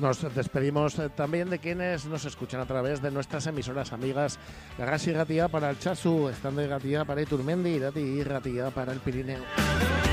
Nos despedimos también de quienes nos escuchan a través de nuestras emisoras amigas Gagasi Irratia para el Chasu, Estando Irratia para Iturmendi, Irati Irratia para el Pirineo.